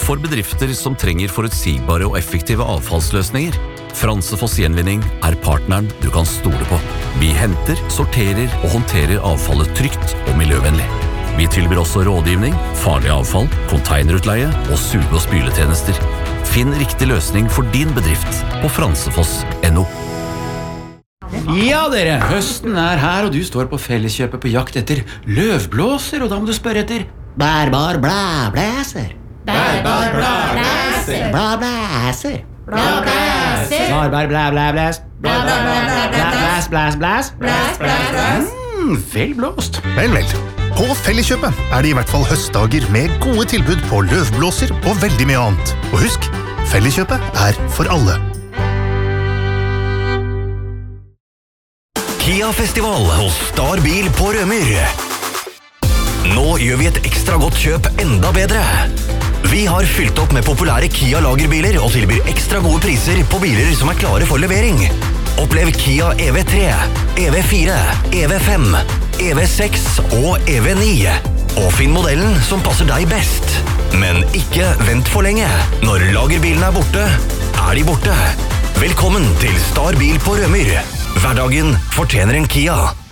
For bedrifter som trenger forutsigbare og effektive avfallsløsninger, Fransefoss Gjenvinning partneren du kan stole på. Vi henter, sorterer og håndterer avfallet trygt og miljøvennlig. Vi tilbyr også rådgivning, farlig avfall, containerutleie og suge- og spyletjenester. Finn riktig løsning for din bedrift på fransefoss.no. Ja dere, høsten her, og du står på Felleskjøpet på jakt etter løvblåser, og da må du spørre etter bærbar blæblæser. Bærbar blæblæser. Blæblæser. Blæblæser. Bærbar blæblæblæs. Blæs, blæs, blæs. Blæs, blæs, blæs. Vel blåst. Vel. På Felleskjøpet det I hvert fall høstdager med gode tilbud på løvblåser og veldig mye annet. Og husk, Felleskjøpet for alle. Kia-festival hos Star Bil på Rømyr. Nå gjør vi et ekstra godt kjøp enda bedre. Vi har fylt opp med populære Kia-lagerbiler og tilbyr ekstra gode priser på biler som klare for levering. Opplev Kia EV3, EV4, EV5, EV6 og EV9. Og finn modellen som passer deg best. Men ikke vent for lenge. Når lagerbilen borte, de borte. Velkommen til Star Bil på Rømyr. Hverdagen fortjener en Kia.